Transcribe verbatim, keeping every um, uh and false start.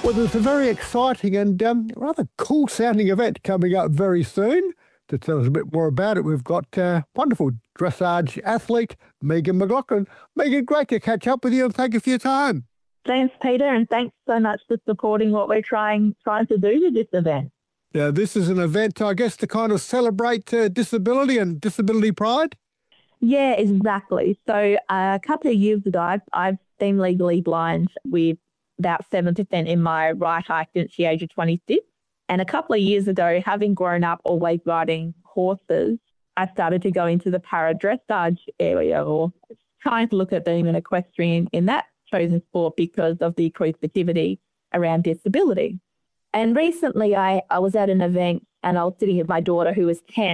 Well, there's a very exciting and um, rather cool sounding event coming up very soon. To tell us a bit more about it, we've got uh, wonderful dressage athlete Megan McLaughlin. Megan, great to catch up with you and thank you for your time. Thanks, Peter, and thanks so much for supporting what we're trying trying to do with this event. Now, this is an event, I guess, to kind of celebrate uh, disability and disability pride. Yeah, exactly. So uh, a couple of years ago, I've, I've been legally blind with about seven percent in my right eye since the age of twenty-six. And a couple of years ago, having grown up always riding horses, I started to go into the para dressage area or trying to look at being an equestrian in that chosen sport because of the increased activity around disability. And recently I, I was at an event and I was sitting with my daughter who was ten